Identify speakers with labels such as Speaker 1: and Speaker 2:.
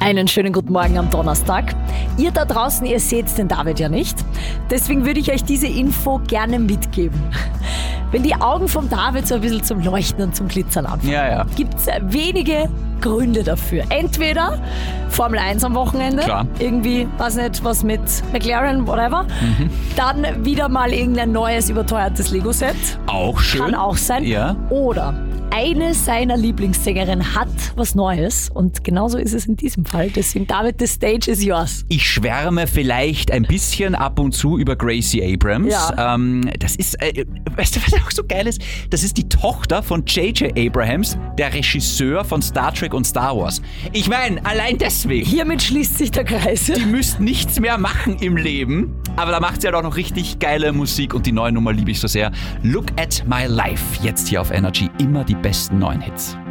Speaker 1: Einen schönen guten Morgen am Donnerstag. Ihr da draußen, ihr seht den David ja nicht. Deswegen würde ich euch diese Info gerne mitgeben. Wenn die Augen vom David so ein bisschen zum Leuchten und zum Glitzern anfangen, gibt es wenige Gründe dafür. Entweder Formel 1 am Wochenende,
Speaker 2: Klar.
Speaker 1: irgendwie, weiß nicht, was mit McLaren, whatever. Dann wieder mal irgendein neues, überteuertes Lego-Set.
Speaker 2: Auch schön.
Speaker 1: Kann auch sein.
Speaker 2: Ja.
Speaker 1: Oder eine seiner Lieblingssängerinnen hat was Neues und genauso ist es in diesem Fall. Deswegen, David, the stage is yours.
Speaker 2: Ich schwärme vielleicht ein bisschen ab und zu über Gracie Abrams.
Speaker 1: Ja.
Speaker 2: Das ist, weißt du, was auch so geil ist? Das ist die Tochter von J.J. Abrams, der Regisseur von Star Trek und Star Wars. Ich meine, allein deswegen.
Speaker 1: Hiermit schließt sich der Kreis.
Speaker 2: Die müsst nichts mehr machen im Leben, aber da macht sie halt auch noch richtig geile Musik und die neue Nummer liebe ich so sehr. Look at My Life, jetzt hier auf Energy, immer die besten neuen Hits.